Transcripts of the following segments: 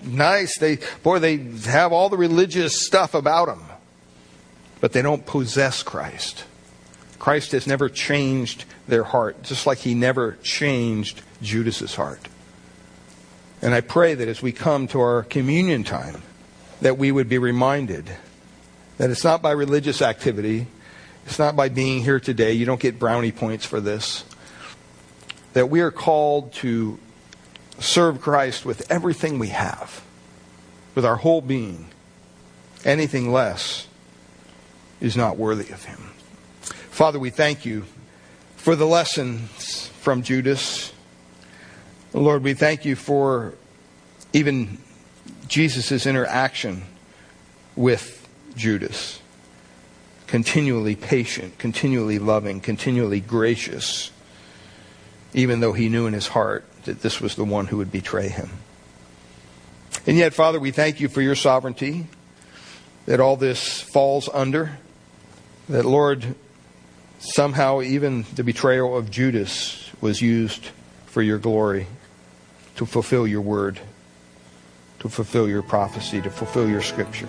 nice. They have all the religious stuff about them. But they don't possess Christ. Christ has never changed their heart, just like He never changed Judas's heart. And I pray that as we come to our communion time, that we would be reminded that it's not by religious activity, it's not by being here today, you don't get brownie points for this, that we are called to serve Christ with everything we have, with our whole being. Anything less is not worthy of Him. Father, we thank You for the lessons from Judas. Lord, we thank You for even Jesus' interaction with Judas. Continually patient, continually loving, continually gracious, even though He knew in His heart that this was the one who would betray Him. And yet, Father, we thank You for Your sovereignty, that all this falls under, that, Lord, somehow even the betrayal of Judas was used for Your glory, to fulfill Your word, to fulfill Your prophecy, to fulfill Your scripture.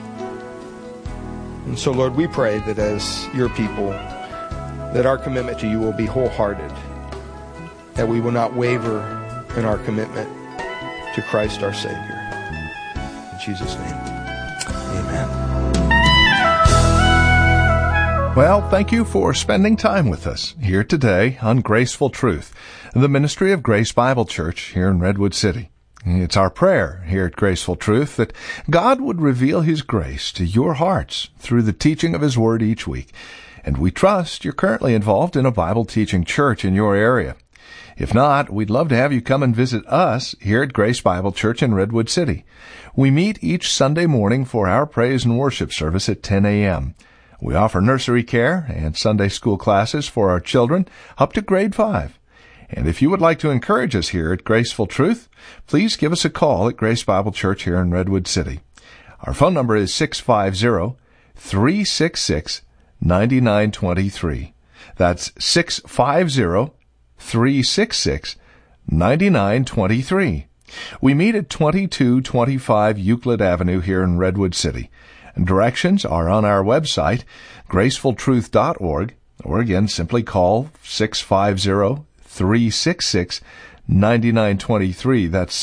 And so, Lord, we pray that as Your people, that our commitment to You will be wholehearted, that we will not waver in our commitment to Christ our Savior. In Jesus' name, amen. Well, thank you for spending time with us here today on Graceful Truth, the ministry of Grace Bible Church here in Redwood City. It's our prayer here at Graceful Truth that God would reveal His grace to your hearts through the teaching of His Word each week. And we trust you're currently involved in a Bible teaching church in your area. If not, we'd love to have you come and visit us here at Grace Bible Church in Redwood City. We meet each Sunday morning for our praise and worship service at 10 a.m. We offer nursery care and Sunday school classes for our children up to grade 5. And if you would like to encourage us here at Graceful Truth, please give us a call at Grace Bible Church here in Redwood City. Our phone number is 650-366-9923. That's 650-366-9923. We meet at 2225 Euclid Avenue here in Redwood City. Directions are on our website, gracefultruth.org, or again, simply call 650-366-9923. That's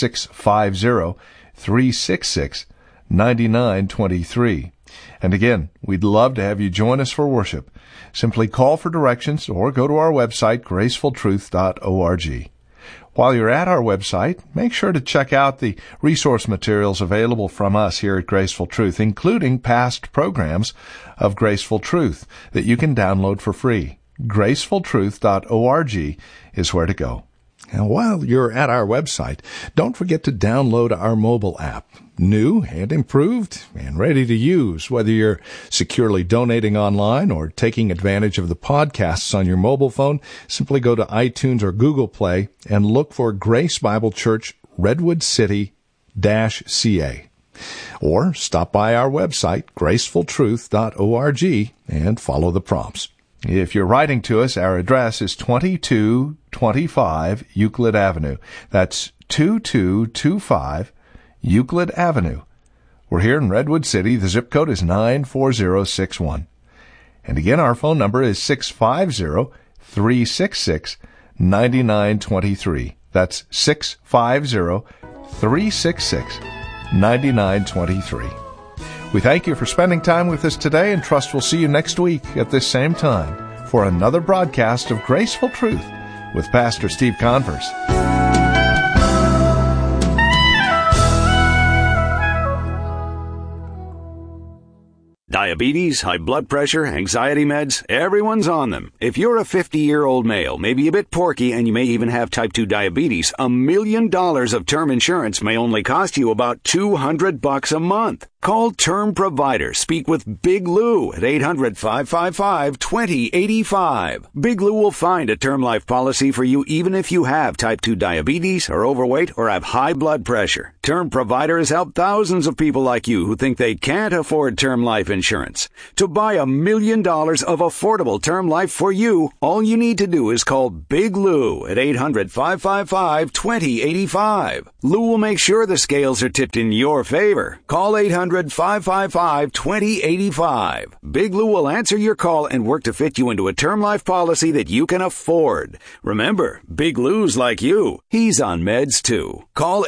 650-366-9923. And again, we'd love to have you join us for worship. Simply call for directions or go to our website, gracefultruth.org. While you're at our website, make sure to check out the resource materials available from us here at Graceful Truth, including past programs of Graceful Truth that you can download for free. gracefultruth.org is where to go. And while you're at our website, don't forget to download our mobile app. New and improved and ready to use, whether you're securely donating online or taking advantage of the podcasts on your mobile phone. Simply go to iTunes or Google Play and look for Grace Bible Church Redwood City-CA. Or stop by our website, gracefultruth.org, and follow the prompts. If you're writing to us, our address is 2225 Euclid Avenue. That's 2225 Euclid Avenue. We're here in Redwood City. The zip code is 94061. And again, our phone number is 650-366-9923. That's 650-366-9923. We thank you for spending time with us today and trust we'll see you next week at this same time for another broadcast of Graceful Truth with Pastor Steve Converse. Diabetes, high blood pressure, anxiety meds, everyone's on them. If you're a 50-year-old male, maybe a bit porky, and you may even have type 2 diabetes, $1 million of term insurance may only cost you about $200 a month. Call Term Provider. Speak with Big Lou at 800-555-2085. Big Lou will find a term life policy for you even if you have type 2 diabetes, are overweight, or have high blood pressure. Term Provider has helped thousands of people like you who think they can't afford term life insurance insurance. To buy $1 million of affordable term life for you, all you need to do is call Big Lou at 800-555-2085. Lou will make sure the scales are tipped in your favor. Call 800-555-2085. Big Lou will answer your call and work to fit you into a term life policy that you can afford. Remember, Big Lou's like you. He's on meds too. Call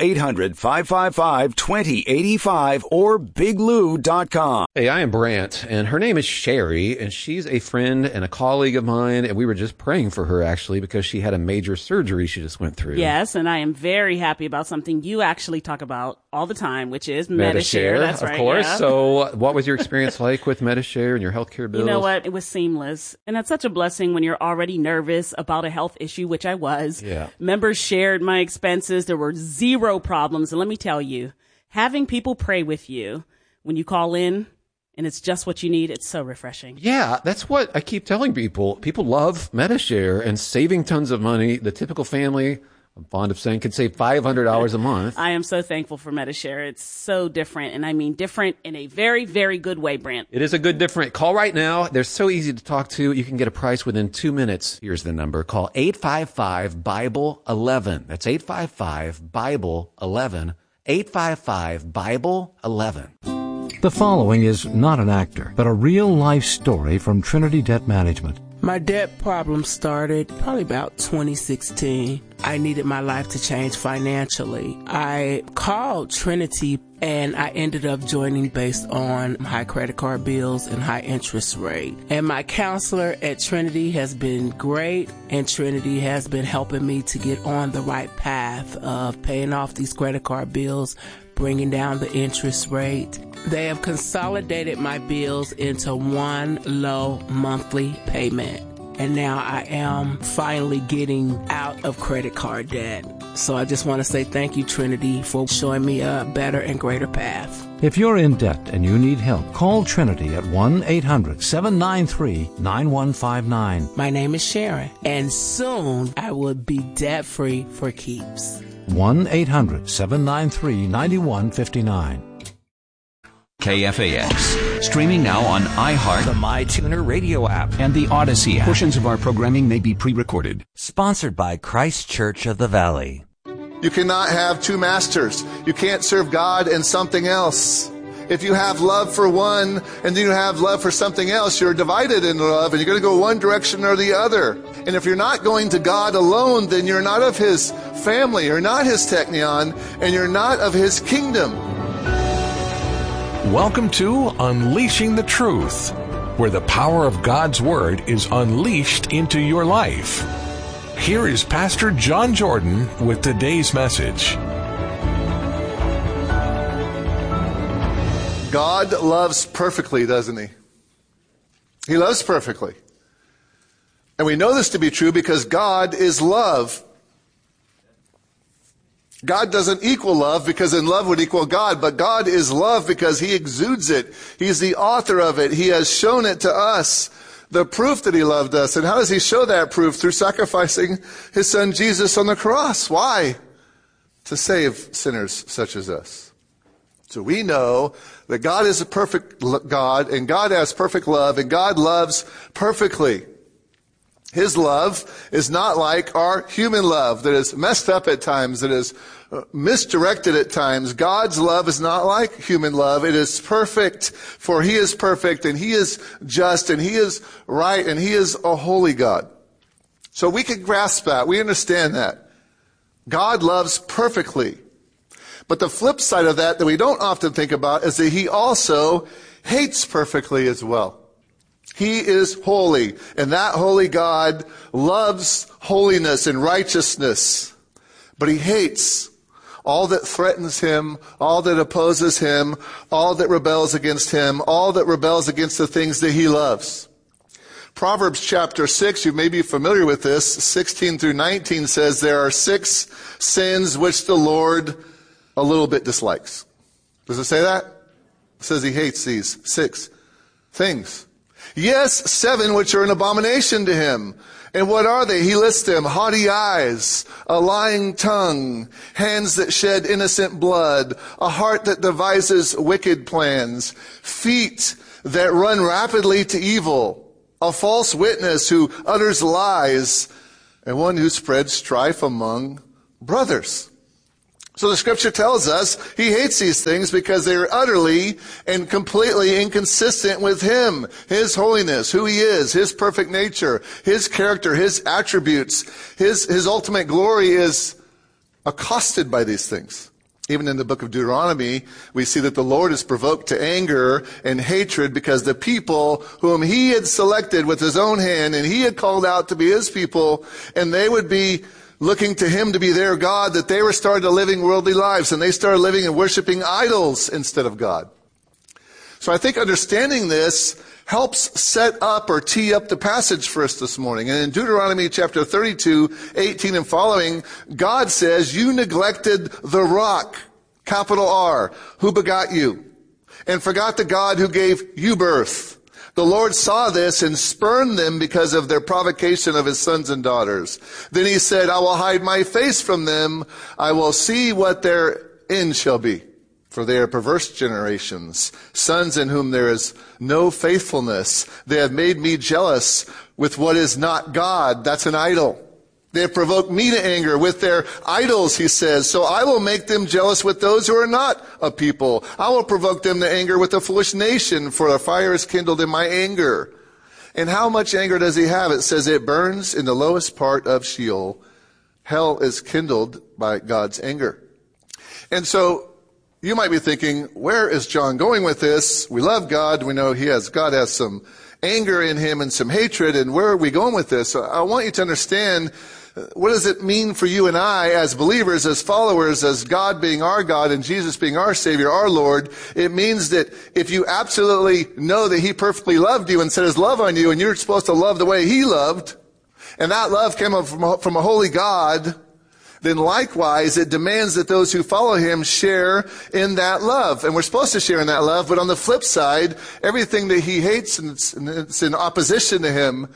800-555-2085 or biglou.com. Hey, I am Brant, and her name is Sherry, and she's a friend and a colleague of mine, and we were just praying for her, actually, because she had a major surgery she just went through. Yes, and I am very happy about something you actually talk about all the time, which is Medi-Share. That's right, of course. Yeah. So what was your experience like with Medi-Share and your healthcare bills? You know what? It was seamless. And it's such a blessing when you're already nervous about a health issue, which I was. Yeah. Members shared my expenses. There were zero problems. And let me tell you, having people pray with you when you call in and it's just what you need, it's so refreshing. Yeah, that's what I keep telling people. People love Medi-Share and saving tons of money. The typical family, I'm fond of saying, could save $500 a month. I am so thankful for Medi-Share. It's so different, and I mean different in a very, very good way, Brent. It is a good different. Call right now. They're so easy to talk to. You can get a price within 2 minutes. Here's the number. Call 855-BIBLE-11. That's 855-BIBLE-11. 855-BIBLE-11. The following is not an actor, but a real-life story from Trinity Debt Management. My debt problem started probably about 2016. I needed my life to change financially. I called Trinity and I ended up joining based on high credit card bills and high interest rate. And my counselor at Trinity has been great, and Trinity has been helping me to get on the right path of paying off these credit card bills, bringing down the interest rate. They have consolidated my bills into one low monthly payment. And now I am finally getting out of credit card debt. So I just want to say thank you, Trinity, for showing me a better and greater path. If you're in debt and you need help, call Trinity at 1-800-793-9159. My name is Sharon, and soon I will be debt-free for keeps. 1-800-793-9159. KFAX. Streaming now on iHeart, the MyTuner radio app, and the Odyssey app. Portions of our programming may be pre-recorded. Sponsored by Christ Church of the Valley. You cannot have two masters. You can't serve God and something else. If you have love for one and then you have love for something else, you're divided in love and you're going to go one direction or the other. And if you're not going to God alone, then you're not of His family, you're not His teknion, and you're not of His kingdom. Welcome to Unleashing the Truth, where the power of God's Word is unleashed into your life. Here is Pastor John Jordan with today's message. God loves perfectly, doesn't He? He loves perfectly. And we know this to be true because God is love. God doesn't equal love because then love would equal God, but God is love because He exudes it. He's the author of it. He has shown it to us, the proof that He loved us. And how does He show that proof? Through sacrificing His Son Jesus on the cross. Why? To save sinners such as us. So we know that God is a perfect God, and God has perfect love, and God loves perfectly. His love is not like our human love that is messed up at times, that is misdirected at times. God's love is not like human love. It is perfect, for He is perfect, and He is just, and He is right, and He is a holy God. So we can grasp that. We understand that. God loves perfectly. But the flip side of that we don't often think about is that He also hates perfectly as well. He is holy, and that holy God loves holiness and righteousness. But He hates all that threatens Him, all that opposes Him, all that rebels against Him, all that rebels against the things that He loves. Proverbs chapter 6, you may be familiar with this, 16 through 19 says there are 6 sins which the Lord a little bit dislikes. Does it say that? It says He hates these 6 things. Yes, 7 which are an abomination to Him. And what are they? He lists them: haughty eyes, a lying tongue, hands that shed innocent blood, a heart that devises wicked plans, feet that run rapidly to evil, a false witness who utters lies, and one who spreads strife among brothers. So the scripture tells us he hates these things because they are utterly and completely inconsistent with him, his holiness, who he is, his perfect nature, his character, his attributes. His ultimate glory is accosted by these things. Even in the book of Deuteronomy, we see that the Lord is provoked to anger and hatred because the people whom he had selected with his own hand and he had called out to be his people, and they would be looking to him to be their God, that they were starting to living worldly lives and they started living and worshiping idols instead of God. So I think understanding this helps set up or tee up the passage for us this morning. And in Deuteronomy chapter 32, 18 and following, God says, you neglected the rock, capital R, who begot you, and forgot the God who gave you birth. The Lord saw this and spurned them because of their provocation of his sons and daughters. Then he said, I will hide my face from them. I will see what their end shall be. For they are perverse generations, sons in whom there is no faithfulness. They have made me jealous with what is not God. That's an idol. They have provoked me to anger with their idols, he says. So I will make them jealous with those who are not a people. I will provoke them to anger with a foolish nation, for a fire is kindled in my anger. And how much anger does he have? It says it burns in the lowest part of Sheol. Hell is kindled by God's anger. And so you might be thinking, where is John going with this? We love God. We know God has some anger in him and some hatred. And where are we going with this? I want you to understand, what does it mean for you and I as believers, as followers, as God being our God and Jesus being our Savior, our Lord? It means that if you absolutely know that he perfectly loved you and set his love on you, and you're supposed to love the way he loved, and that love came from a holy God, then likewise it demands that those who follow him share in that love. And we're supposed to share in that love, but on the flip side, everything that he hates and it's in opposition to him,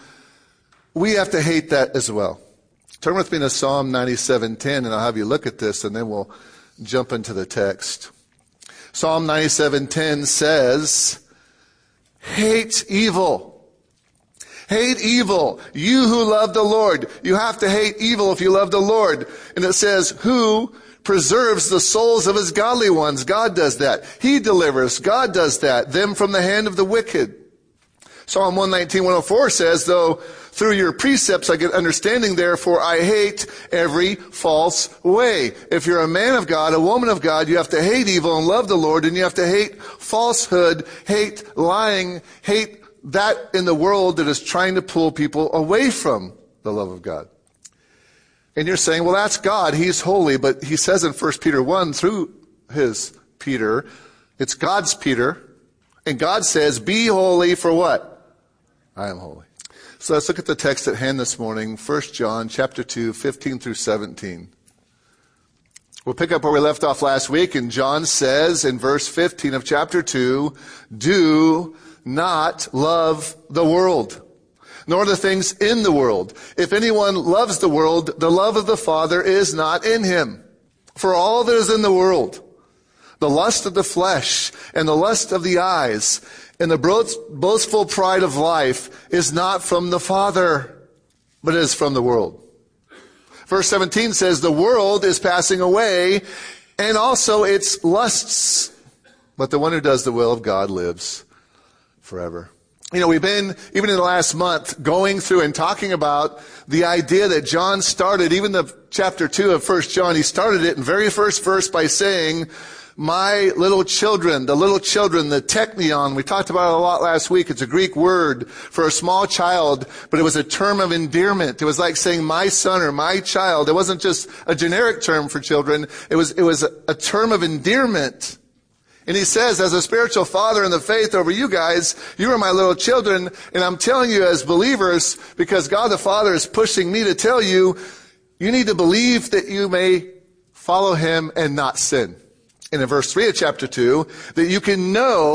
we have to hate that as well. Turn with me to Psalm 97:10, and I'll have you look at this, and then we'll jump into the text. Psalm 97:10 says, hate evil. Hate evil. You who love the Lord. You have to hate evil if you love the Lord. And it says, who preserves the souls of his godly ones. God does that. He delivers. God does that. Them from the hand of the wicked. Psalm 119:104 says, though through your precepts I get understanding, therefore I hate every false way. If you're a man of God, a woman of God, you have to hate evil and love the Lord, and you have to hate falsehood, hate lying, hate that in the world that is trying to pull people away from the love of God. And you're saying, well, that's God. He's holy. But he says in 1 Peter 1 through his Peter, it's God's Peter. And God says, be holy for what? I am holy. So let's look at the text at hand this morning, 1 John chapter 2, 15 through 17. We'll pick up where we left off last week. And John says in verse 15 of chapter 2, do not love the world, nor the things in the world. If anyone loves the world, the love of the Father is not in him. For all that is in the world, the lust of the flesh and the lust of the eyes and the boastful pride of life is not from the Father, but is from the world. Verse 17 says, the world is passing away and also its lusts, but the one who does the will of God lives forever. You know, we've been, even in the last month, going through and talking about the idea that John started, even the chapter 2 of 1 John, he started it in the very first verse by saying, my little children, the teknion, we talked about it a lot last week. It's a Greek word for a small child, but it was a term of endearment. It was like saying my son or my child. It wasn't just a generic term for children. It was a term of endearment. And he says, as a spiritual father in the faith over you guys, you are my little children, and I'm telling you as believers, because God the Father is pushing me to tell you, you need to believe that you may follow him and not sin. And in verse 3 of chapter 2, that you can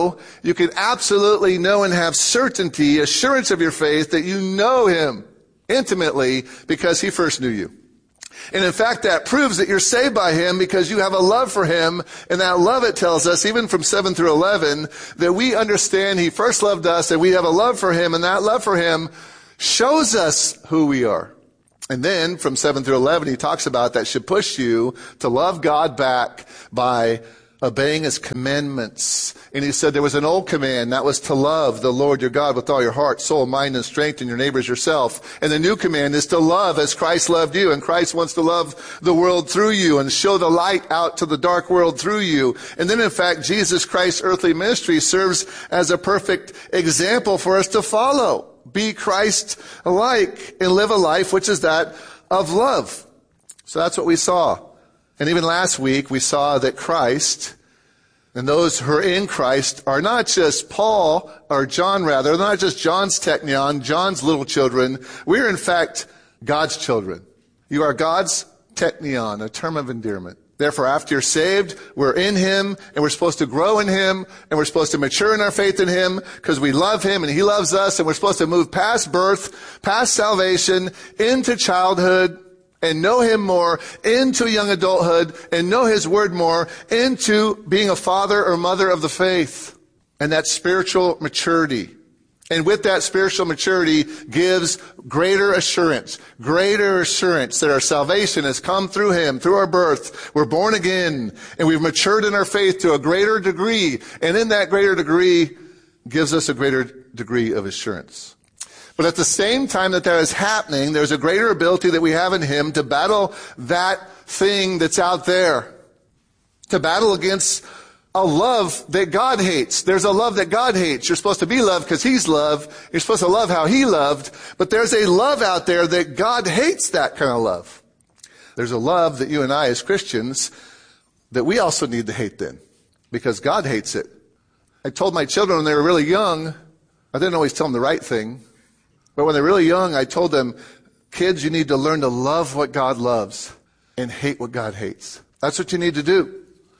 absolutely know and have certainty, assurance of your faith, that you know him intimately because he first knew you. And in fact, that proves that you're saved by him because you have a love for him. And that love, it tells us, even from 7 through 11, that we understand he first loved us and we have a love for him. And that love for him shows us who we are. And then from 7 through 11, he talks about that should push you to love God back by obeying his commandments. And he said there was an old command, that was to love the Lord your God with all your heart, soul, mind, and strength, and your neighbors yourself. And the new command is to love as Christ loved you. And Christ wants to love the world through you and show the light out to the dark world through you. And then in fact, Jesus Christ's earthly ministry serves as a perfect example for us to follow. Be Christ-like and live a life which is that of love. So that's what we saw. And even last week, we saw that Christ and those who are in Christ are not just Paul, or John rather, they're not just John's teknion, John's little children. We're in fact God's children. You are God's teknion, a term of endearment. Therefore, after you're saved, we're in him, and we're supposed to grow in him, and we're supposed to mature in our faith in him, because we love him and he loves us, and we're supposed to move past birth, past salvation, into childhood, and know him more, into young adulthood, and know his word more, into being a father or mother of the faith. And that spiritual maturity. And with that spiritual maturity gives greater assurance that our salvation has come through him, through our birth. We're born again, and we've matured in our faith to a greater degree. And in that greater degree gives us a greater degree of assurance. But at the same time that is happening, there's a greater ability that we have in him to battle that thing that's out there. To battle against a love that God hates. There's a love that God hates. You're supposed to be loved because he's love. You're supposed to love how he loved. But there's a love out there that God hates, that kind of love. There's a love that you and I as Christians that we also need to hate then. Because God hates it. I told my children when they were really young, I didn't always tell them the right thing. But when they're really young, I told them, kids, you need to learn to love what God loves and hate what God hates. That's what you need to do.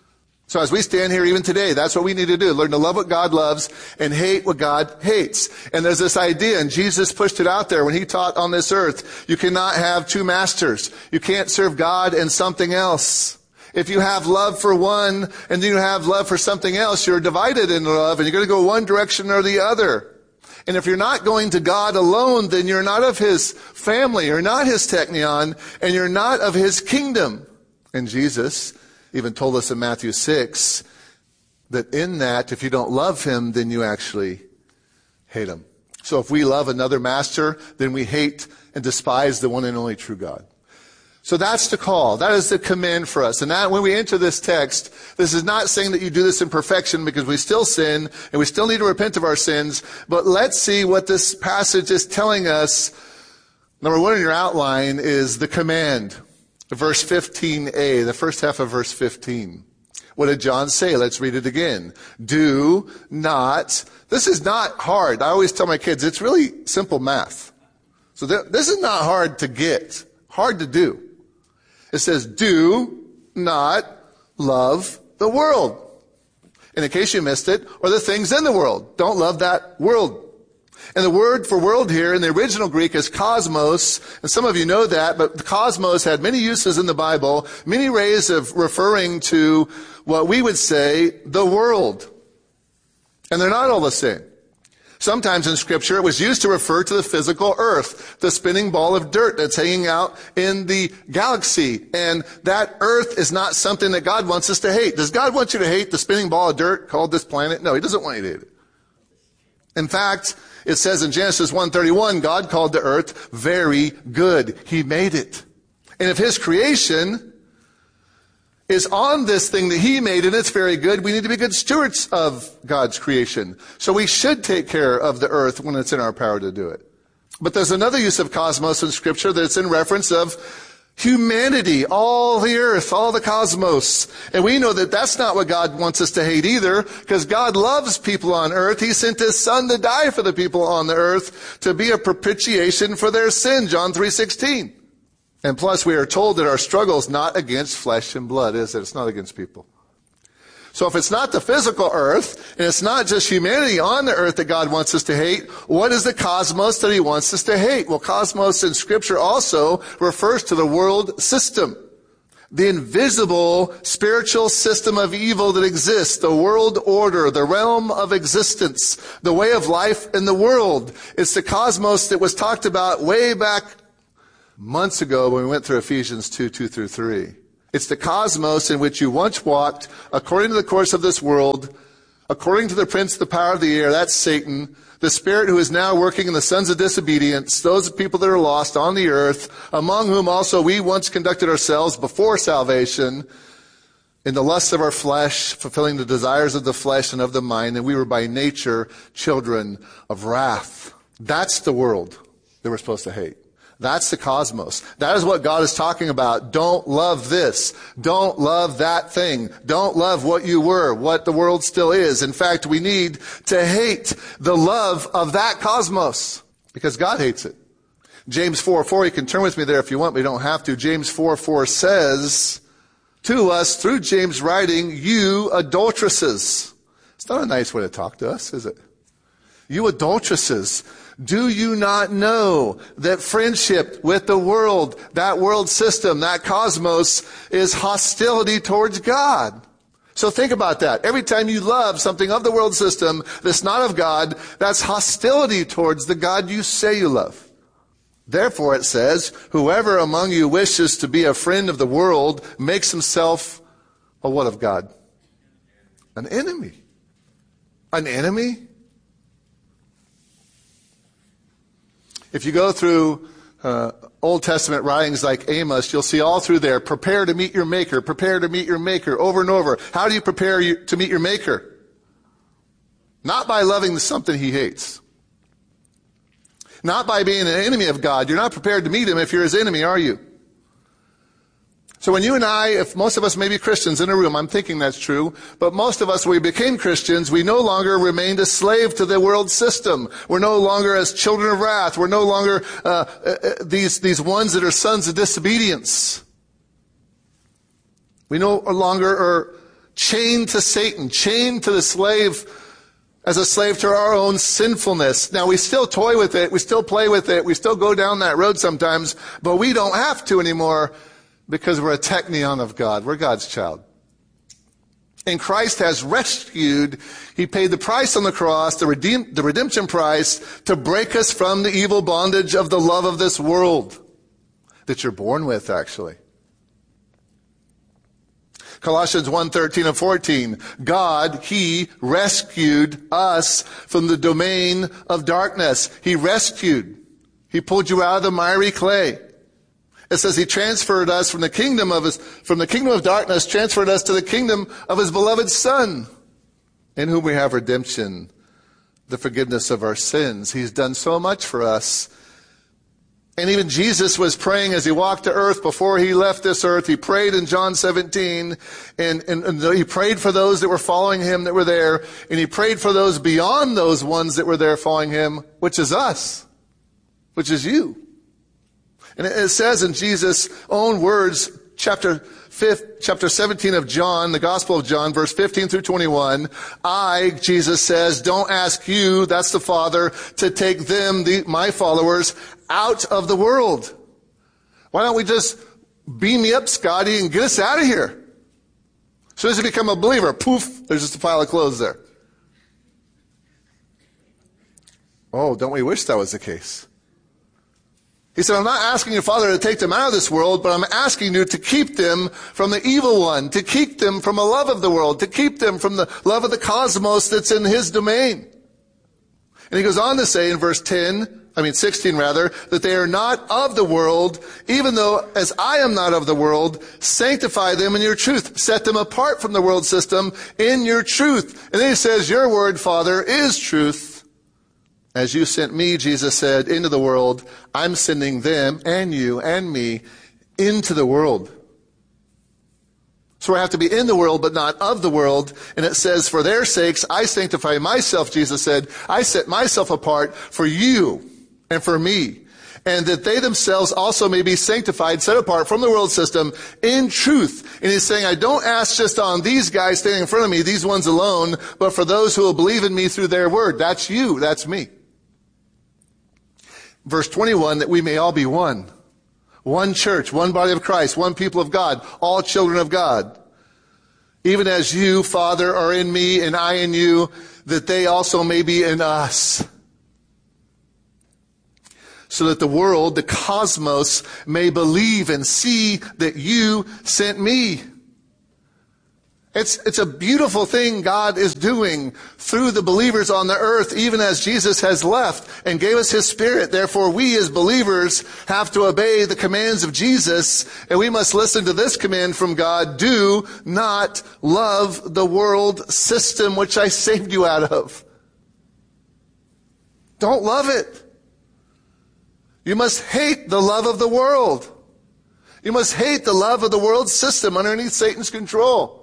So as we stand here even today, that's what we need to do. Learn to love what God loves and hate what God hates. And there's this idea, and Jesus pushed it out there when he taught on this earth. You cannot have two masters. You can't serve God and something else. If you have love for one and then you have love for something else, you're divided in love and you're going to go one direction or the other. And if you're not going to God alone, then you're not of his family, you're not his teknion, and you're not of his kingdom. And Jesus even told us in Matthew 6 that in that, if you don't love him, then you actually hate him. So if we love another master, then we hate and despise the one and only true God. So that's the call. That is the command for us. And that when we enter this text, this is not saying that you do this in perfection because we still sin and we still need to repent of our sins. But let's see what this passage is telling us. Number one in your outline is the command. Verse 15a, the first half of verse 15. What did John say? Let's read it again. Do not. This is not hard. I always tell my kids, it's really simple math. So this is not hard to get, hard to do. It says, do not love the world. And in case you missed it, or the things in the world. Don't love that world. And the word for world here in the original Greek is cosmos. And some of you know that, but the cosmos had many uses in the Bible, many ways of referring to what we would say the world. And they're not all the same. Sometimes in Scripture, it was used to refer to the physical earth, the spinning ball of dirt that's hanging out in the galaxy. And that earth is not something that God wants us to hate. Does God want you to hate the spinning ball of dirt called this planet? No, he doesn't want you to hate it. In fact, it says in Genesis 1:31, God called the earth very good. He made it. And if his creation is on this thing that he made and it's very good, we need to be good stewards of God's creation. So we should take care of the earth when it's in our power to do it. But there's another use of cosmos in Scripture that's in reference of humanity, all the earth, all the cosmos. And we know that that's not what God wants us to hate either, because God loves people on earth. He sent his son to die for the people on the earth to be a propitiation for their sin, John 3:16. And plus, we are told that our struggle is not against flesh and blood, is it? It's not against people. So if it's not the physical earth, and it's not just humanity on the earth that God wants us to hate, what is the cosmos that he wants us to hate? Well, cosmos in Scripture also refers to the world system. The invisible spiritual system of evil that exists, the world order, the realm of existence, the way of life in the world. It's the cosmos that was talked about way back months ago when we went through Ephesians 2:2-3. It's the cosmos in which you once walked according to the course of this world, according to the prince of the power of the air, that's Satan, the spirit who is now working in the sons of disobedience, those people that are lost on the earth, among whom also we once conducted ourselves before salvation in the lusts of our flesh, fulfilling the desires of the flesh and of the mind, and we were by nature children of wrath. That's the world that we're supposed to hate. That's the cosmos. That is what God is talking about. Don't love this. Don't love that thing. Don't love what you were, what the world still is. In fact, we need to hate the love of that cosmos because God hates it. James 4:4, you can turn with me there if you want, but you don't have to. James 4:4 says to us through James writing, you adulteresses. It's not a nice way to talk to us, is it? You adulteresses. Do you not know that friendship with the world, that world system, that cosmos, is hostility towards God? So think about that. Every time you love something of the world system that's not of God, that's hostility towards the God you say you love. Therefore, it says, whoever among you wishes to be a friend of the world makes himself a what of God? An enemy. An enemy? If you go through Old Testament writings like Amos, you'll see all through there, prepare to meet your Maker, prepare to meet your Maker, over and over. How do you prepare to meet your Maker? Not by loving something he hates. Not by being an enemy of God. You're not prepared to meet him if you're his enemy, are you? So when you and I, if most of us may be Christians in a room, I'm thinking that's true, but most of us, when we became Christians, we no longer remained a slave to the world system. We're no longer as children of wrath. We're no longer these ones that are sons of disobedience. We no longer are chained to Satan, chained to the slave, as a slave to our own sinfulness. Now, we still toy with it, we still play with it, we still go down that road sometimes, but we don't have to anymore. Because we're a teknion of God. We're God's child. And Christ has rescued, he paid the price on the cross, the redemption price, to break us from the evil bondage of the love of this world that you're born with, actually. Colossians 1:13 and 14. God, he rescued us from the domain of darkness. He rescued. He pulled you out of the miry clay. It says he transferred us from the kingdom of darkness, transferred us to the kingdom of his beloved Son, in whom we have redemption, the forgiveness of our sins. He's done so much for us. And even Jesus was praying as he walked to earth before he left this earth. He prayed in John 17, and he prayed for those that were following him that were there, and he prayed for those beyond those ones that were there following him, which is us, which is you. And it says in Jesus' own words, chapter 17 of John, the Gospel of John, verse 15 through 21, I, Jesus says, don't ask you, that's the Father, to take them, my followers, out of the world. Why don't we just beam me up, Scotty, and get us out of here? As soon as you become a believer, poof, there's just a pile of clothes there. Oh, don't we wish that was the case? He said, I'm not asking your Father to take them out of this world, but I'm asking you to keep them from the evil one, to keep them from a love of the world, to keep them from the love of the cosmos that's in his domain. And he goes on to say in verse 16 that they are not of the world, even though as I am not of the world, sanctify them in your truth. Set them apart from the world system in your truth. And then he says, your word, Father, is truth. As you sent me, Jesus said, into the world, I'm sending them and you and me into the world. So I have to be in the world, but not of the world. And it says, for their sakes, I sanctify myself, Jesus said. I set myself apart for you and for me. and that they themselves also may be sanctified, set apart from the world system in truth. And he's saying, I don't ask just on these guys standing in front of me, these ones alone, but for those who will believe in me through their word. That's you. That's me. Verse 21, that we may all be one. One church, one body of Christ, one people of God, all children of God. Even as you, Father, are in me and I in you, that they also may be in us. So that the world, the cosmos, may believe and see that you sent me. It's a beautiful thing God is doing through the believers on the earth, even as Jesus has left and gave us his Spirit. Therefore, we as believers have to obey the commands of Jesus, and we must listen to this command from God: do not love the world system which I saved you out of. Don't love it. You must hate the love of the world. You must hate the love of the world system underneath Satan's control.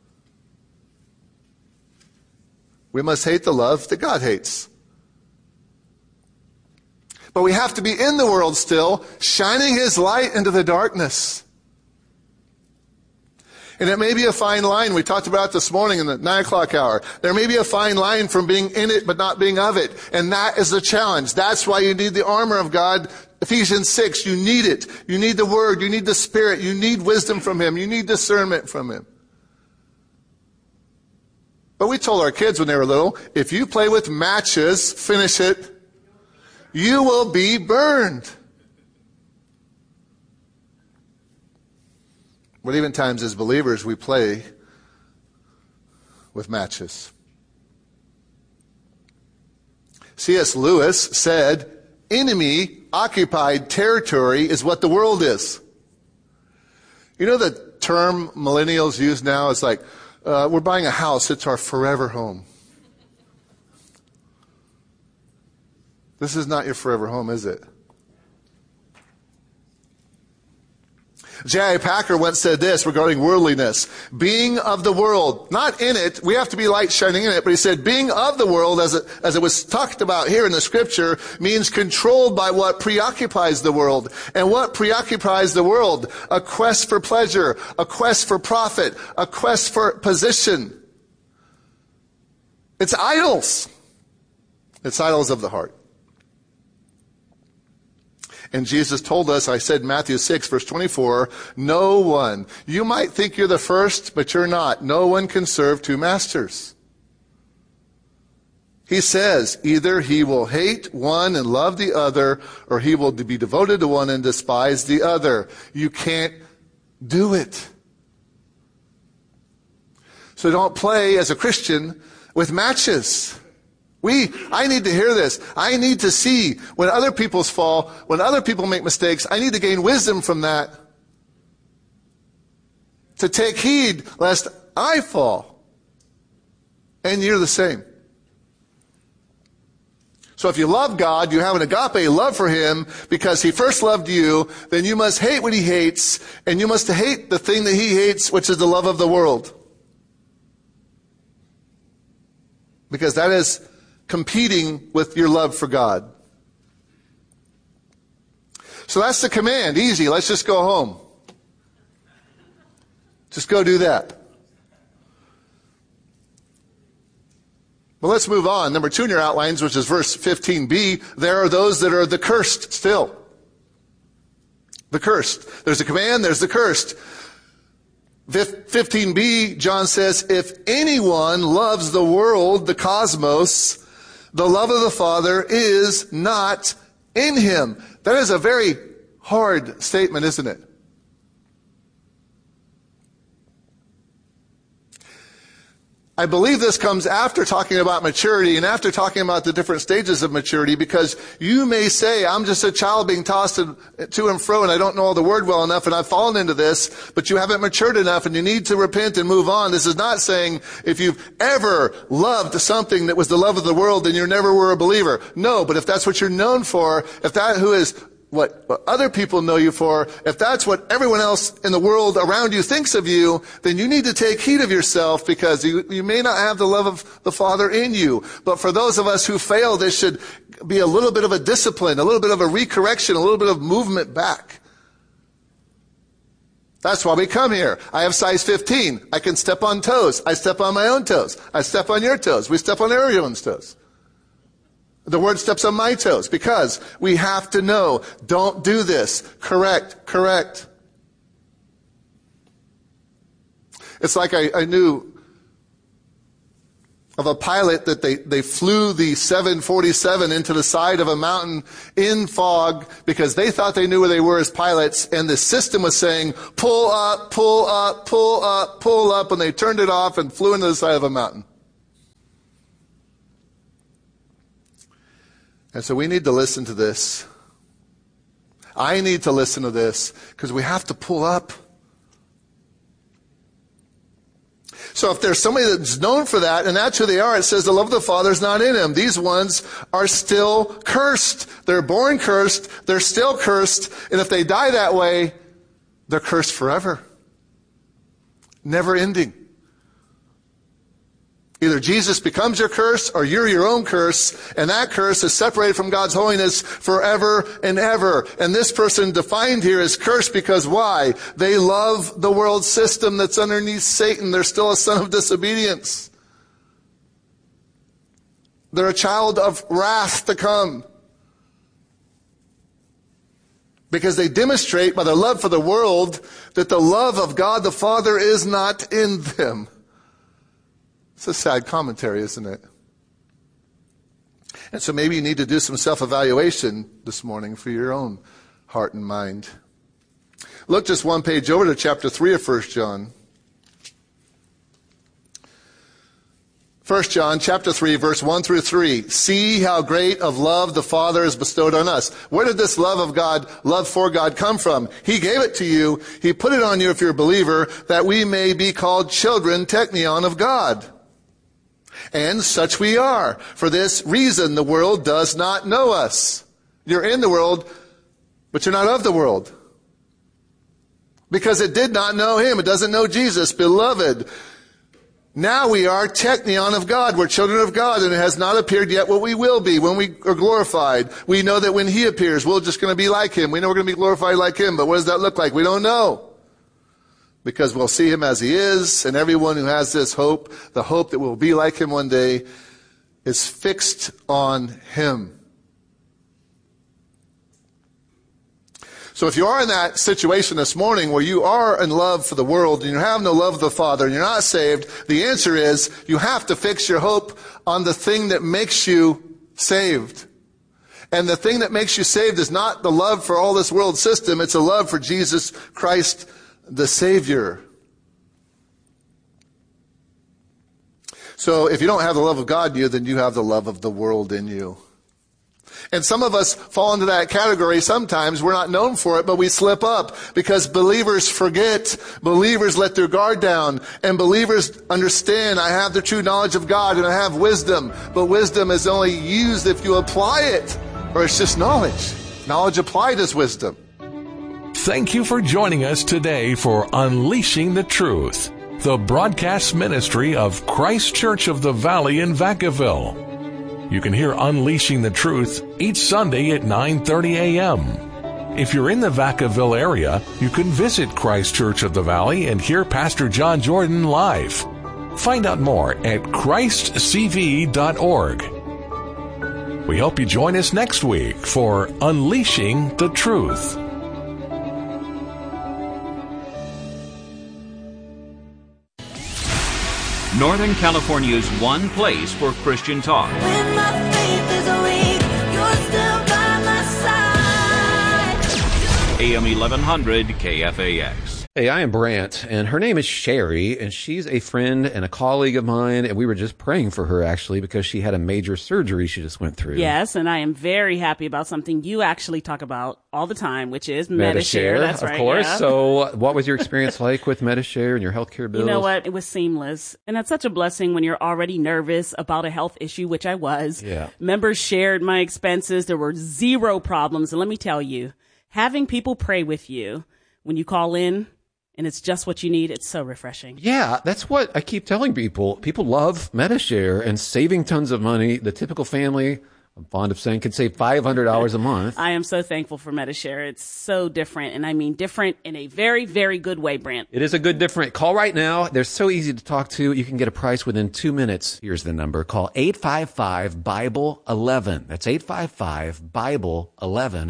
We must hate the love that God hates. But we have to be in the world still, shining his light into the darkness. And it may be a fine line. We talked about it this morning in the 9 o'clock hour. There may be a fine line from being in it but not being of it. And that is the challenge. That's why you need the armor of God. Ephesians 6, you need it. You need the Word. You need the Spirit. You need wisdom from him. You need discernment from him. But we told our kids when they were little, if you play with matches, finish it, you will be burned. But even times as believers, we play with matches. C.S. Lewis said, enemy-occupied territory is what the world is. You know the term millennials use now? It's like, we're buying a house, it's our forever home. This is not your forever home, is it? J.I. Packer once said this regarding worldliness: being of the world, not in it, we have to be light shining in it, but he said being of the world, as it was talked about here in the scripture, means controlled by what preoccupies the world. And what preoccupies the world? A quest for pleasure, a quest for profit, a quest for position. It's idols. It's idols of the heart. And Jesus told us, I said Matthew 6, verse 24, no one, you might think you're the first, but you're not. No one can serve two masters. He says, either he will hate one and love the other, or he will be devoted to one and despise the other. You can't do it. So don't play as a Christian with matches. I need to hear this. I need to see when other people fall, when other people make mistakes. I need to gain wisdom from that. To take heed lest I fall. And you're the same. So if you love God, you have an agape love for him because he first loved you, then you must hate what he hates, and you must hate the thing that he hates, which is the love of the world. Because that is competing with your love for God. So that's the command. Easy. Let's just go home. Just go do that. Well, let's move on. Number 2 in your outlines, which is verse 15b, there are those that are the cursed still. The cursed. There's a command, there's the cursed. 15b, John says, if anyone loves the world, the cosmos, the love of the Father is not in him. That is a very hard statement, isn't it? I believe this comes after talking about maturity and after talking about the different stages of maturity, because you may say, I'm just a child being tossed to and fro and I don't know all the word well enough and I've fallen into this, but you haven't matured enough and you need to repent and move on. This is not saying if you've ever loved something that was the love of the world, then you never were a believer. No, but if that's what you're known for, if that who is what other people know you for, if that's what everyone else in the world around you thinks of you, then you need to take heed of yourself, because you may not have the love of the Father in you. But for those of us who fail, this should be a little bit of a discipline, a little bit of a recorrection, a little bit of movement back. That's why we come here. I have size 15. I can step on toes. I step on my own toes. I step on your toes. We step on everyone's toes. The word steps on my toes, because we have to know, don't do this. Correct. It's like I knew of a pilot that they flew the 747 into the side of a mountain in fog because they thought they knew where they were as pilots, and the system was saying, pull up, pull up, pull up, pull up, and they turned it off and flew into the side of a mountain. And so we need to listen to this. I need to listen to this, because we have to pull up. So if there's somebody that's known for that, and that's who they are, it says the love of the Father is not in him. These ones are still cursed. They're born cursed. They're still cursed. And if they die that way, they're cursed forever. Never ending. Either Jesus becomes your curse, or you're your own curse, and that curse is separated from God's holiness forever and ever. And this person defined here is cursed because why? They love the world system that's underneath Satan. They're still a son of disobedience. They're a child of wrath to come. Because they demonstrate by their love for the world that the love of God the Father is not in them. It's a sad commentary, isn't it? And so maybe you need to do some self-evaluation this morning for your own heart and mind. Look just one page over to chapter 3 of 1 John. 1 John chapter 3, verse 1 through 3. See how great of love the Father has bestowed on us. Where did this love of God, love for God, come from? He gave it to you. He put it on you if you're a believer, that we may be called children, teknion, of God. And such we are. For this reason, the world does not know us. You're in the world, but you're not of the world. Because it did not know him. It doesn't know Jesus. Beloved, now we are teknion of God. We're children of God, and it has not appeared yet what we will be when we are glorified. We know that when he appears, we're just going to be like him. We know we're going to be glorified like him, but what does that look like? We don't know. Because we'll see him as he is, and everyone who has this hope, the hope that we'll be like him one day, is fixed on him. So if you are in that situation this morning where you are in love for the world and you have no love of the Father and you're not saved, the answer is you have to fix your hope on the thing that makes you saved. And the thing that makes you saved is not the love for all this world system, it's a love for Jesus Christ the Savior. So if you don't have the love of God in you, then you have the love of the world in you. And some of us fall into that category sometimes. We're not known for it, but we slip up because believers forget. Believers let their guard down. And believers understand, I have the true knowledge of God and I have wisdom. But wisdom is only used if you apply it, or it's just knowledge. Knowledge applied is wisdom. Thank you for joining us today for Unleashing the Truth, the broadcast ministry of Christ Church of the Valley in Vacaville. You can hear Unleashing the Truth each Sunday at 9:30 a.m. If you're in the Vacaville area, you can visit Christ Church of the Valley and hear Pastor John Jordan live. Find out more at christcv.org. We hope you join us next week for Unleashing the Truth. Northern California's one place for Christian talk. When my faith is weak, you're still by my side. AM 1100 KFAX. Hey, I am Brant, and her name is Sherry, and she's a friend and a colleague of mine, and we were just praying for her, actually, because she had a major surgery she just went through. Yes, and I am very happy about something you actually talk about all the time, which is Medi-Share. That's right. Of course. Yeah. So what was your experience like with Medi-Share and your healthcare bills? You know what? It was seamless. And that's such a blessing when you're already nervous about a health issue, which I was. Yeah. Members shared my expenses. There were zero problems. And let me tell you, having people pray with you when you call in, and it's just what you need, it's so refreshing. Yeah, that's what I keep telling people. People love Medi-Share and saving tons of money. The typical family, I'm fond of saying, could save $500 a month. I am so thankful for Medi-Share. It's so different, and I mean different in a very, very good way, Brant. It is a good different. Call right now. They're so easy to talk to. You can get a price within 2 minutes. Here's the number. Call 855-BIBLE-11. That's 855-BIBLE-11.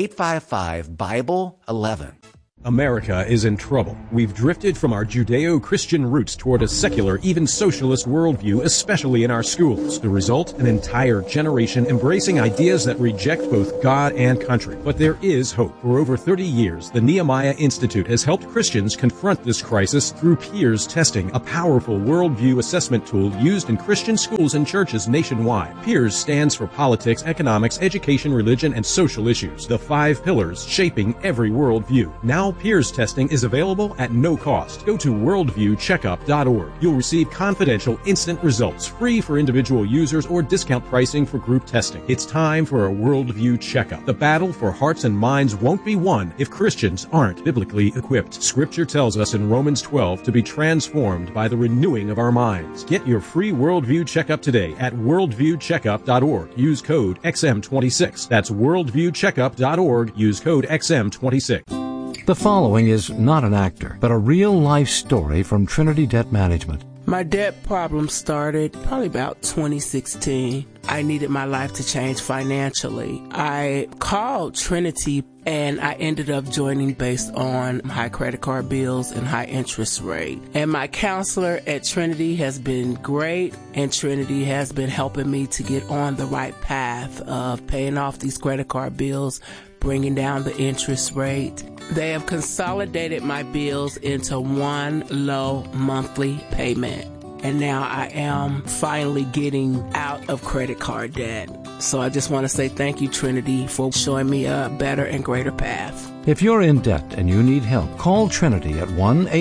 855-BIBLE-11. America is in trouble. We've drifted from our Judeo-Christian roots toward a secular, even socialist worldview, especially in our schools. The result? An entire generation embracing ideas that reject both God and country. But there is hope. For over 30 years, the Nehemiah Institute has helped Christians confront this crisis through peers testing, a powerful worldview assessment tool used in Christian schools and churches nationwide. Peers stands for politics, economics, education, religion, and social issues. The 5 pillars shaping every worldview. Now peers testing is available at no cost. Go to worldviewcheckup.org. You'll receive confidential instant results, free for individual users or discount pricing for group testing. It's time for a worldview checkup. The battle for hearts and minds won't be won if Christians aren't biblically equipped. Scripture tells us in Romans 12 to be transformed by the renewing of our minds. Get your free worldview checkup today at worldviewcheckup.org. Use code XM26. That's worldviewcheckup.org. Use code XM26. The following is not an actor, but a real-life story from Trinity Debt Management. My debt problem started probably about 2016. I needed my life to change financially. I called Trinity and I ended up joining based on high credit card bills and high interest rate. And my counselor at Trinity has been great, and Trinity has been helping me to get on the right path of paying off these credit card bills, bringing down the interest rate. They have consolidated my bills into one low monthly payment. And now I am finally getting out of credit card debt. So I just want to say thank you, Trinity, for showing me a better and greater path. If you're in debt and you need help, call Trinity at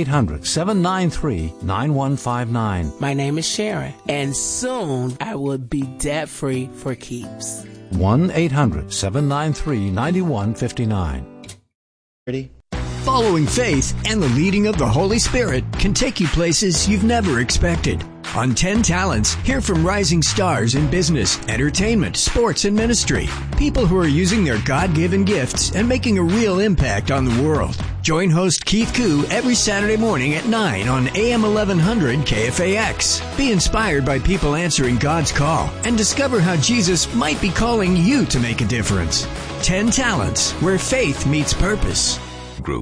1-800-793-9159. My name is Sharon, and soon I will be debt-free for keeps. 1-800-793-9159. Ready? Following faith and the leading of the Holy Spirit can take you places you've never expected. On 10 Talents, hear from rising stars in business, entertainment, sports, and ministry. People who are using their God-given gifts and making a real impact on the world. Join host Keith Koo every Saturday morning at 9 on AM 1100 KFAX. Be inspired by people answering God's call and discover how Jesus might be calling you to make a difference. 10 Talents, where faith meets purpose. Group.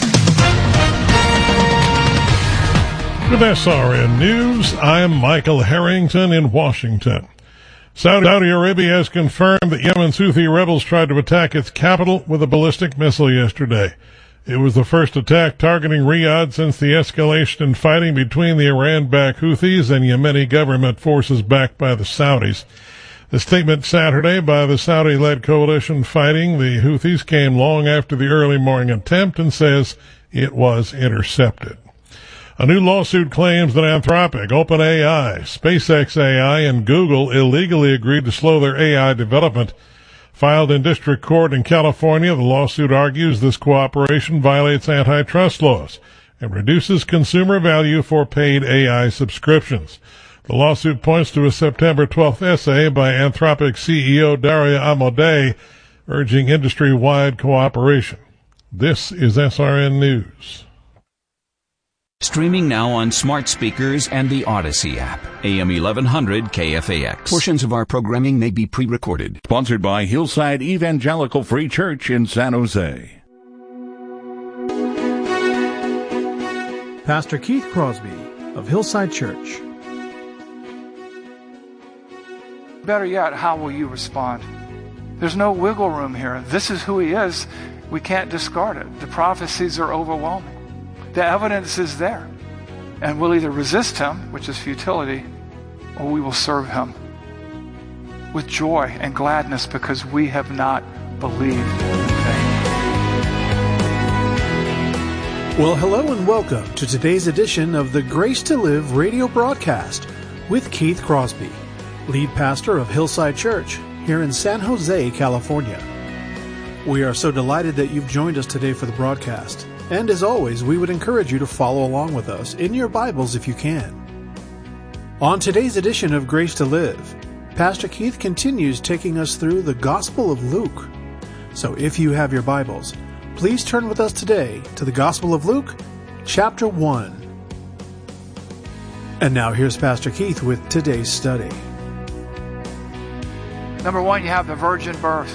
With SRN News, I'm Michael Harrington in Washington. Saudi Arabia has confirmed that Yemen's Houthi rebels tried to attack its capital with a ballistic missile yesterday. It was the first attack targeting Riyadh since the escalation in fighting between the Iran-backed Houthis and Yemeni government forces backed by the Saudis. The statement Saturday by the Saudi-led coalition fighting the Houthis came long after the early morning attempt and says it was intercepted. A new lawsuit claims that Anthropic, OpenAI, SpaceX AI, and Google illegally agreed to slow their AI development. Filed in district court in California, the lawsuit argues this cooperation violates antitrust laws and reduces consumer value for paid AI subscriptions. The lawsuit points to a September 12th essay by Anthropic CEO Daria Amodei urging industry-wide cooperation. This is SRN News. Streaming now on smart speakers and the Odyssey app. AM 1100 KFAX. Portions of our programming may be pre-recorded. Sponsored by Hillside Evangelical Free Church in San Jose. Pastor Keith Crosby of Hillside Church. Better yet, how will you respond? There's no wiggle room here. This is who he is. We can't discard it. The prophecies are overwhelming. The evidence is there. And we'll either resist him, which is futility, or we will serve him with joy and gladness because we have not believed in vain. Well, hello and welcome to today's edition of the Grace to Live radio broadcast with Keith Crosby, lead pastor of Hillside Church here in San Jose, California. We are so delighted that you've joined us today for the broadcast. And as always, we would encourage you to follow along with us in your Bibles if you can. On today's edition of Grace to Live, Pastor Keith continues taking us through the Gospel of Luke. So if you have your Bibles, please turn with us today to the Gospel of Luke, chapter 1. And now here's Pastor Keith with today's study. Number one, you have the virgin birth.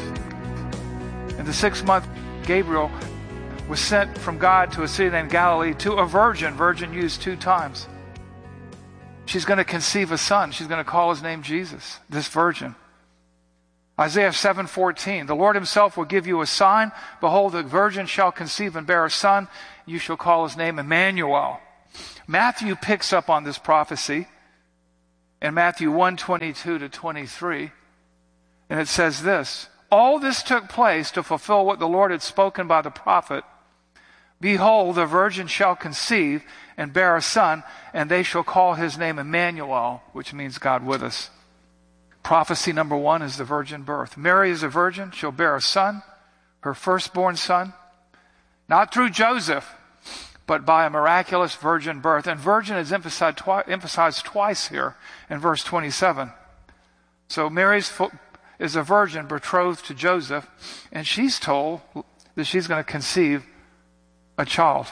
In the 6th month, Gabriel was sent from God to a city named Galilee to a virgin. Virgin used 2 times. She's going to conceive a son. She's going to call his name Jesus, this virgin. Isaiah 7:14, the Lord himself will give you a sign. Behold, the virgin shall conceive and bear a son. You shall call his name Emmanuel. Matthew picks up on this prophecy in Matthew 1:22-23. And it says this, all this took place to fulfill what the Lord had spoken by the prophet. Behold, the virgin shall conceive and bear a son, and they shall call his name Emmanuel, which means God with us. Prophecy number 1 is the virgin birth. Mary is a virgin. She'll bear a son, her firstborn son, not through Joseph, but by a miraculous virgin birth. And virgin is emphasized twice here in verse 27. So Mary is a virgin betrothed to Joseph, and she's told that she's going to conceive a child.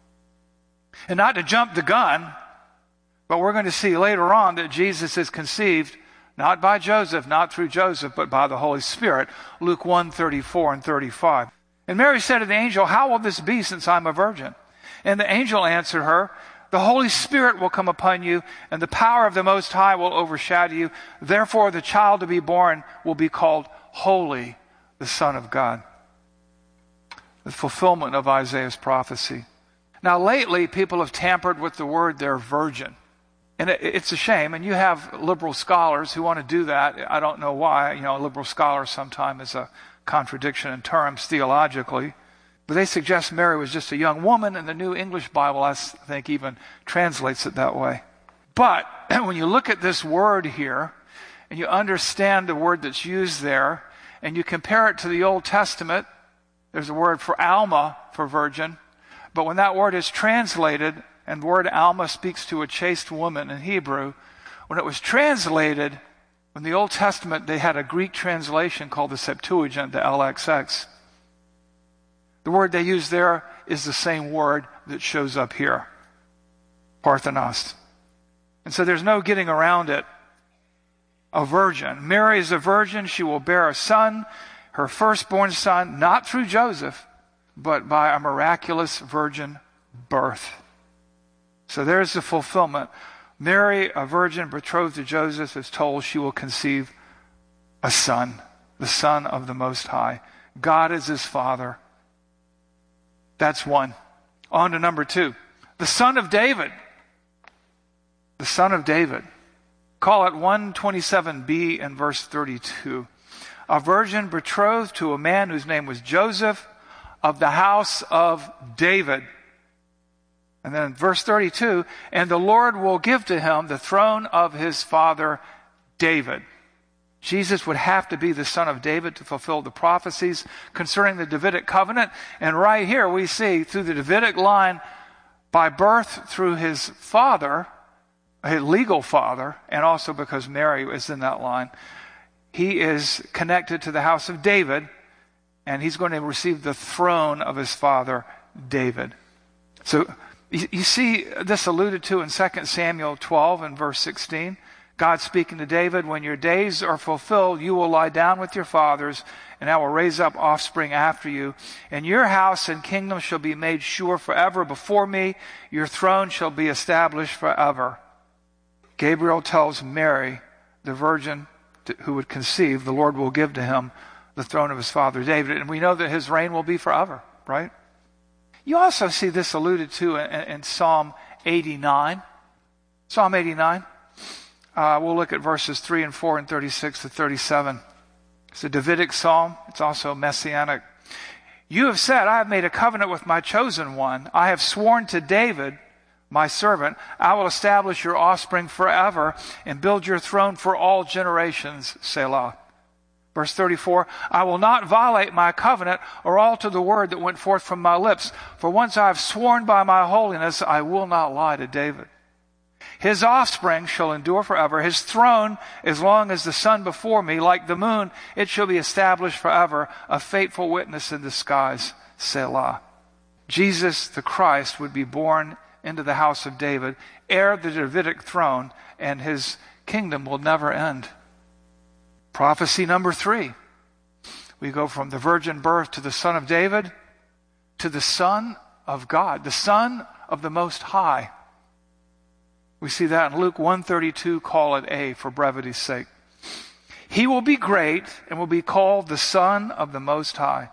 And not to jump the gun, but we're going to see later on that Jesus is conceived not by Joseph, not through Joseph, but by the Holy Spirit. Luke 1:34 and 35. And Mary said to the angel, how will this be since I'm a virgin? And the angel answered her, the Holy Spirit will come upon you, and the power of the Most High will overshadow you. Therefore, the child to be born will be called Holy, the Son of God. The fulfillment of Isaiah's prophecy. Now, lately, people have tampered with the word there, virgin. And it's a shame, and you have liberal scholars who want to do that. I don't know why. You know, a liberal scholar sometimes is a contradiction in terms theologically. But they suggest Mary was just a young woman, and the New English Bible, I think, even translates it that way. But when you look at this word here, and you understand the word that's used there, and you compare it to the Old Testament, there's a word for Alma, for virgin. But when that word is translated, and the word Alma speaks to a chaste woman in Hebrew, when it was translated, in the Old Testament, they had a Greek translation called the Septuagint, the LXX. The word they use there is the same word that shows up here, Parthenos. And so there's no getting around it. A virgin. Mary is a virgin. She will bear a son, her firstborn son, not through Joseph, but by a miraculous virgin birth. So there's the fulfillment. Mary, a virgin betrothed to Joseph, is told she will conceive a son, the Son of the Most High. God is his Father. That's one. On to number 2. The Son of David. The Son of David. Call it 127b in verse 32. A virgin betrothed to a man whose name was Joseph, of the house of David. And then verse 32, and the Lord will give to him the throne of his father David. Jesus would have to be the son of David to fulfill the prophecies concerning the Davidic covenant. And right here we see through the Davidic line, by birth through his father, his legal father, and also because Mary is in that line, he is connected to the house of David, and he's going to receive the throne of his father David. So you see this alluded to in 2 Samuel 12 and verse 16. God speaking to David, when your days are fulfilled, you will lie down with your fathers, and I will raise up offspring after you. And your house and kingdom shall be made sure forever before me. Your throne shall be established forever. Gabriel tells Mary, the virgin who would conceive, the Lord will give to him the throne of his father David. And we know that his reign will be forever, right? You also see this alluded to in Psalm 89. Psalm 89. We'll look at verses 3 and 4 and 36 to 37. It's a Davidic psalm. It's also messianic. You have said, I have made a covenant with my chosen one. I have sworn to David, my servant, I will establish your offspring forever and build your throne for all generations. Selah. Verse 34, I will not violate my covenant or alter the word that went forth from my lips. For once I have sworn by my holiness, I will not lie to David. His offspring shall endure forever. His throne as long as the sun before me. Like the moon, it shall be established forever, a faithful witness in the skies. Selah. Jesus the Christ would be born into the house of David, heir the Davidic throne, and his kingdom will never end. Prophecy number 3. We go from the virgin birth to the Son of David to the Son of God, the Son of the Most High. We see that in Luke 1:32, call it A for brevity's sake. He will be great and will be called the Son of the Most High.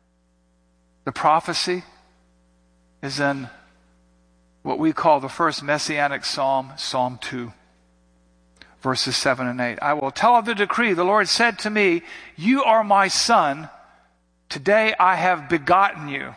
The prophecy is in what we call the first messianic psalm, Psalm 2. Verses 7 and 8. I will tell of the decree. The Lord said to me, you are my son. Today I have begotten you.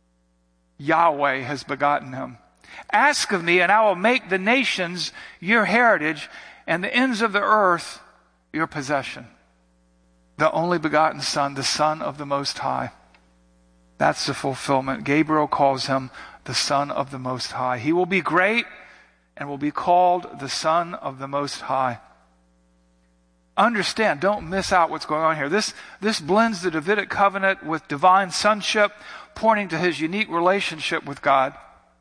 Yahweh has begotten him. Ask of me, and I will make the nations your heritage, and the ends of the earth your possession. The only begotten Son, the Son of the Most High. That's the fulfillment. Gabriel calls him the Son of the Most High. He will be great and will be called the Son of the Most High. Understand, don't miss out what's going on here. This blends the Davidic covenant with divine sonship, pointing to his unique relationship with God.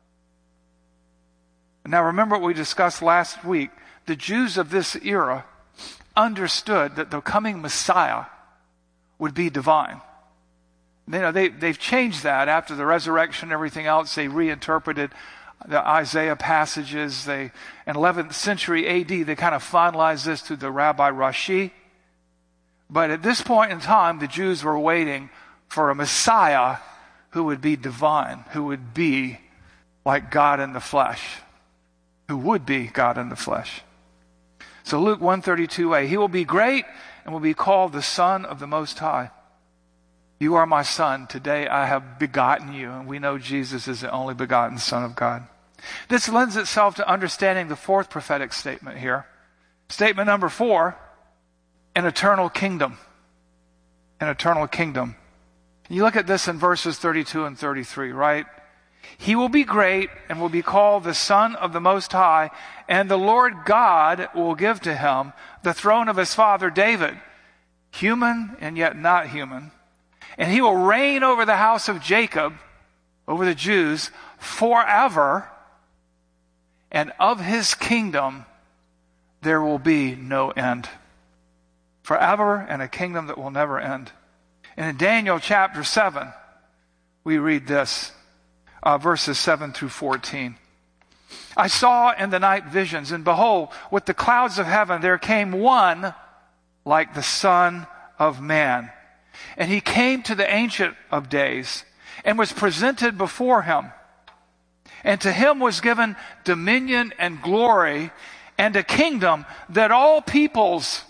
Now remember what we discussed last week. The Jews of this era understood that the coming Messiah would be divine. They've changed that after the resurrection and everything else. They reinterpreted the Isaiah passages. In 11th century AD, they kind of finalized this through the Rabbi Rashi. But at this point in time, the Jews were waiting for a Messiah who would be divine, who would be like God in the flesh, who would be God in the flesh. So Luke 1:32a, he will be great and will be called the Son of the Most High. You are my son. Today I have begotten you. And we know Jesus is the only begotten Son of God. This lends itself to understanding the fourth prophetic statement here. Statement number 4, an eternal kingdom. An eternal kingdom. You look at this in verses 32 and 33, right? He will be great and will be called the Son of the Most High, and the Lord God will give to him the throne of his father David, human and yet not human. And he will reign over the house of Jacob, over the Jews, forever. And of his kingdom there will be no end. Forever, and a kingdom that will never end. And in Daniel chapter 7, we read this, verses 7 through 14. I saw in the night visions, and behold, with the clouds of heaven there came one like the Son of Man. And he came to the Ancient of Days and was presented before him. And to him was given dominion and glory and a kingdom that all peoples,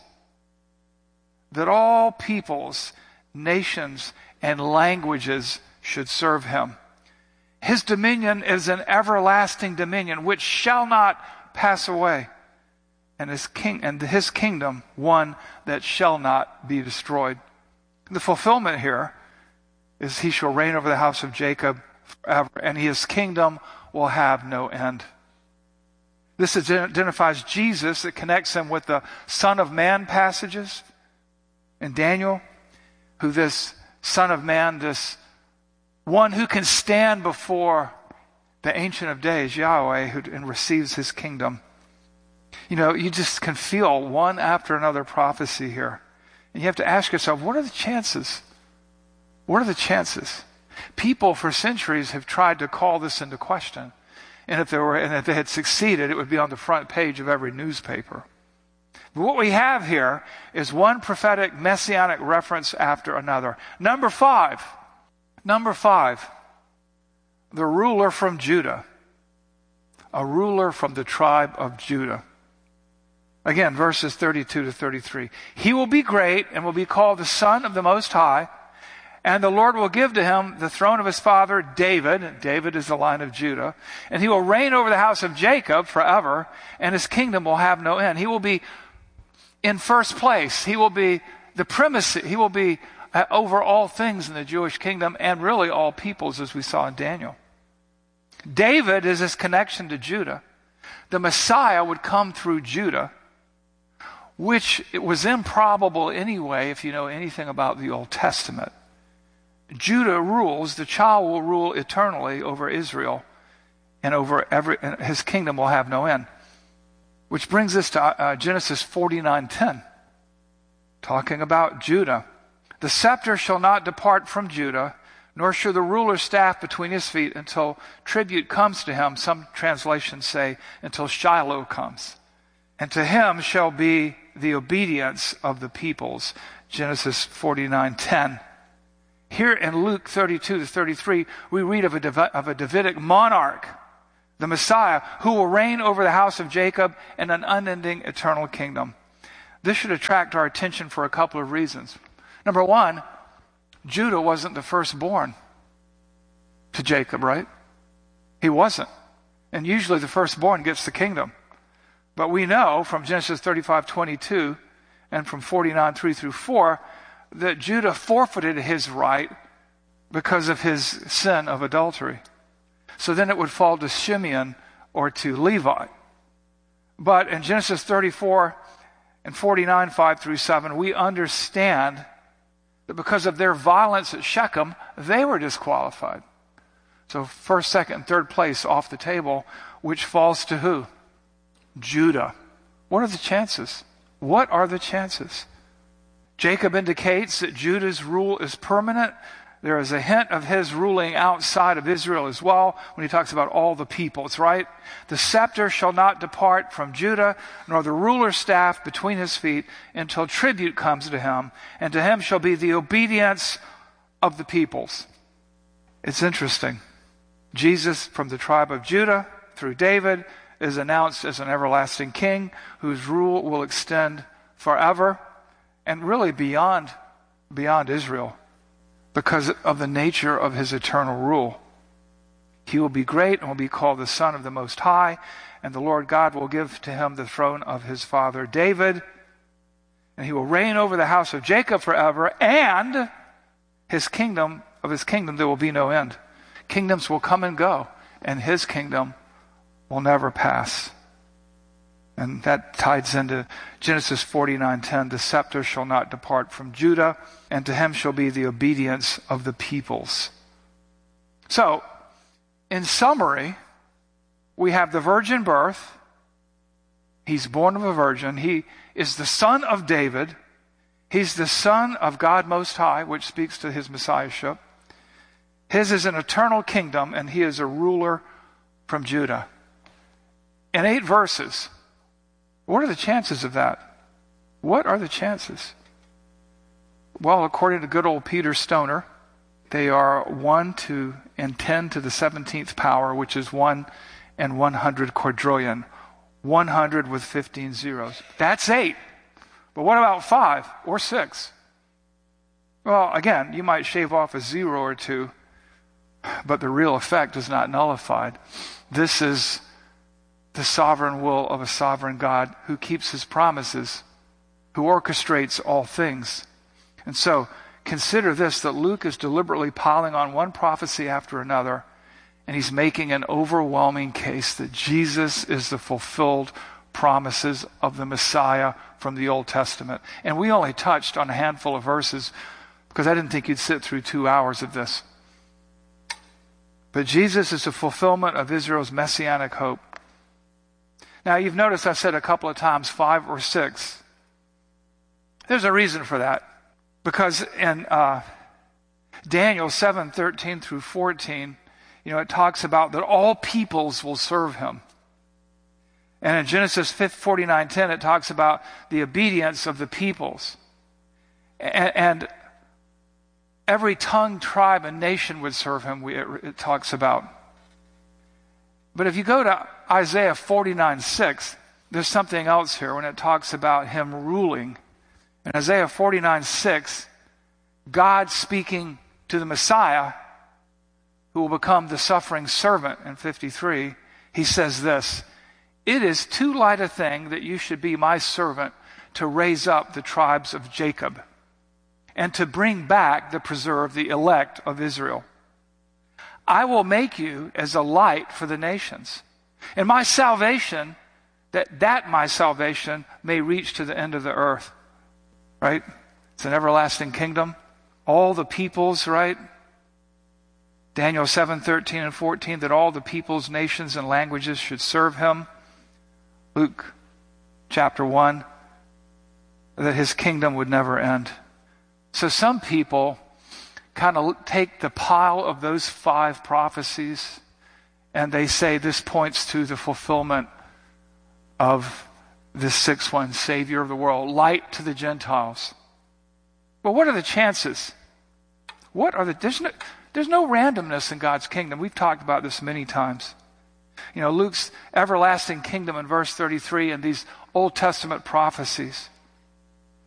nations, and languages should serve him. His dominion is an everlasting dominion which shall not pass away. And his kingdom one that shall not be destroyed. The fulfillment here is he shall reign over the house of Jacob forever, and his kingdom will have no end. This identifies Jesus. It connects him with the Son of Man passages in Daniel, who this Son of Man, this one who can stand before the Ancient of Days, Yahweh, and receives his kingdom. You just can feel one after another prophecy here. And you have to ask yourself, what are the chances? What are the chances? People for centuries have tried to call this into question. And if they had succeeded, it would be on the front page of every newspaper. But what we have here is one prophetic messianic reference after another. Number five, the ruler from Judah. A ruler from the tribe of Judah. Again, verses 32 to 33. He will be great and will be called the Son of the Most High, and the Lord will give to him the throne of his father David. David is the line of Judah. And he will reign over the house of Jacob forever, and his kingdom will have no end. He will be in first place. He will be the primacy. He will be over all things in the Jewish kingdom and really all peoples, as we saw in Daniel. David is his connection to Judah. The Messiah would come through Judah, which it was improbable anyway if you know anything about the Old Testament. Judah rules, the child will rule eternally over Israel, and and his kingdom will have no end. Which brings us to Genesis 49:10, talking about Judah. The scepter shall not depart from Judah, nor shall the ruler's staff between his feet until tribute comes to him. Some translations say until Shiloh comes. And to him shall be the obedience of the peoples. Genesis 49:10. Here in Luke 32 to 33, we read of a Davidic monarch, the Messiah, who will reign over the house of Jacob in an unending eternal kingdom. This should attract our attention for a couple of reasons. Number one, Judah wasn't the firstborn to Jacob, right? He wasn't. And usually the firstborn gets the kingdom. But we know from Genesis 35:22 and from 49:3 through 4 that Judah forfeited his right because of his sin of adultery. So then it would fall to Simeon or to Levi. But in Genesis 34 and 49:5 through 7, we understand that because of their violence at Shechem, they were disqualified. So first, second, and third place off the table, which falls to who? Judah. What are the chances? What are the chances? Jacob indicates that Judah's rule is permanent. There is a hint of his ruling outside of Israel as well when he talks about all the peoples, right? The scepter shall not depart from Judah, nor the ruler's staff between his feet until tribute comes to him, and to him shall be the obedience of the peoples. It's interesting. Jesus from the tribe of Judah through David is announced as an everlasting king whose rule will extend forever and really beyond Israel, because of the nature of his eternal rule. He will be great and will be called the Son of the Most High, and the Lord God will give to him the throne of his father David, and he will reign over the house of Jacob forever, and his kingdom there will be no end. Kingdoms will come and go, and his kingdom will never pass. And that ties into Genesis 49:10. The scepter shall not depart from Judah, and to him shall be the obedience of the peoples. So, in summary, we have the virgin birth. He's born of a virgin. He is the son of David. He's the son of God Most High, which speaks to his messiahship. His is an eternal kingdom, and he is a ruler from Judah. In 8 verses, what are the chances of that? What are the chances? Well, according to good old Peter Stoner, they are 1 to 10 to the 17th power, which is 1 in 100 quadrillion. 100 with 15 zeros. That's 8. But what about 5 or 6? Well, again, you might shave off a 0 or 2, but the real effect is not nullified. This is the sovereign will of a sovereign God who keeps his promises, who orchestrates all things. And so, consider this, that Luke is deliberately piling on one prophecy after another, and he's making an overwhelming case that Jesus is the fulfilled promises of the Messiah from the Old Testament. And we only touched on a handful of verses because I didn't think you'd sit through 2 hours of this. But Jesus is the fulfillment of Israel's messianic hope. Now, you've noticed I said a couple of times 5 or 6. There's a reason for that. Because in Daniel 7:13 through 14, it talks about that all peoples will serve him. And in Genesis 49:10, it talks about the obedience of the peoples. And every tongue, tribe, and nation would serve him, it talks about. But if you go to Isaiah 49:6, there's something else here when it talks about him ruling. In Isaiah 49:6, God speaking to the Messiah, who will become the suffering servant in 53, he says this, "It is too light a thing that you should be my servant to raise up the tribes of Jacob and to bring back the preserved, the elect of Israel. I will make you as a light for the nations, and my salvation, that my salvation may reach to the end of the earth." Right? It's an everlasting kingdom. All the peoples, right? Daniel 7:13 and 14, that all the peoples, nations, and languages should serve him. Luke chapter 1, that his kingdom would never end. So some people kind of take the pile of those 5 prophecies and they say this points to the fulfillment of this 6th one, Savior of the world, light to the Gentiles. Well, what are the chances? There's no randomness in God's kingdom. We've talked about this many times. You know, Luke's everlasting kingdom in verse 33 and these Old Testament prophecies.